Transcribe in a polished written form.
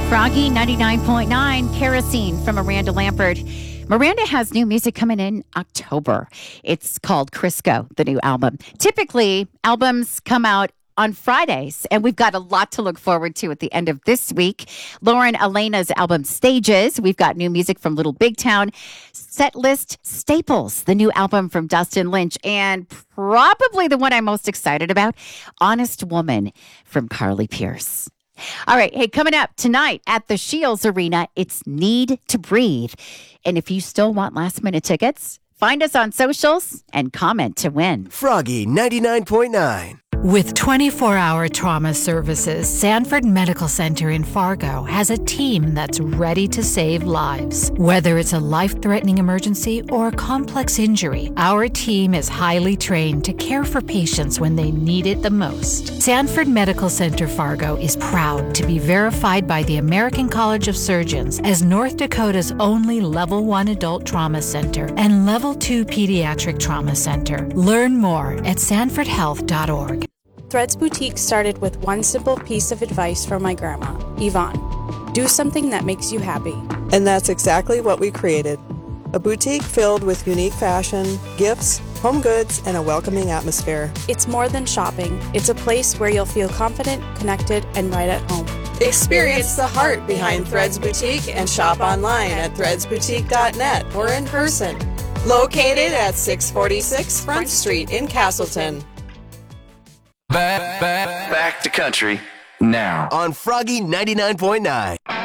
Froggy 99.9, Kerosene from Miranda Lambert. Miranda has new music coming in October. It's called Crisco, the new album. Typically, albums come out on Fridays, and we've got a lot to look forward to at the end of this week. Lauren Elena's album Stages. We've got new music from Little Big Town. Setlist Staples, the new album from Dustin Lynch, and probably the one I'm most excited about, Honest Woman from Carly Pearce. All right. Hey, coming up tonight at the Shields Arena, it's Need to Breathe. And if you still want last minute tickets, find us on socials and comment to win. Froggy 99.9. With 24-hour trauma services, Sanford Medical Center in Fargo has a team that's ready to save lives. Whether it's a life-threatening emergency or a complex injury, our team is highly trained to care for patients when they need it the most. Sanford Medical Center Fargo is proud to be verified by the American College of Surgeons as North Dakota's only Level 1 adult trauma center and Level 2 pediatric trauma center. Learn more at sanfordhealth.org. Threads Boutique started with one simple piece of advice from my grandma, Yvonne. Do something that makes you happy. And that's exactly what we created. A boutique filled with unique fashion, gifts, home goods, and a welcoming atmosphere. It's more than shopping. It's a place where you'll feel confident, connected, and right at home. Experience the heart behind Threads Boutique and shop online at threadsboutique.net or in person. Located at 646 Front Street in Castleton. Back to country now on Froggy 99.9.